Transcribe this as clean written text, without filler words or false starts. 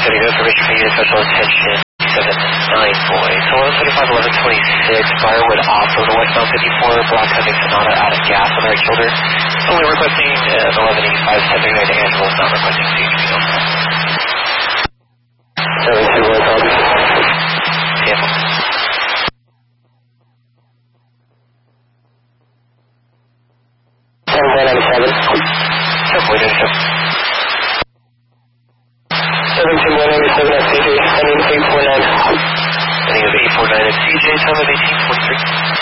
City, no information for you, special attention, 79 boys. So 1125, 1126, Briarwood off of the westbound 54, block having Sonata out of gas on the right shoulder. Only requesting 1185, 739 to Angela, not requesting CHP. 721, copy. Tampa. 7197. 7197 at CJ, ending 849. Ending of 849 at CJ, time of 1843.